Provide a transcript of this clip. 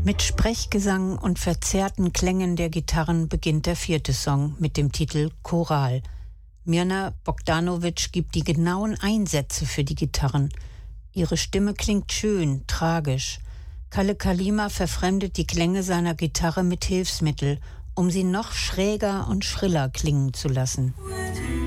Mit Sprechgesang und verzerrten Klängen der Gitarren beginnt der 4. Song mit dem Titel Choral. Mirna Bogdanovic gibt die genauen Einsätze für die Gitarren. Ihre Stimme klingt schön, tragisch. Kalle Kalima verfremdet die Klänge seiner Gitarre mit Hilfsmittel, um sie noch schräger und schriller klingen zu lassen.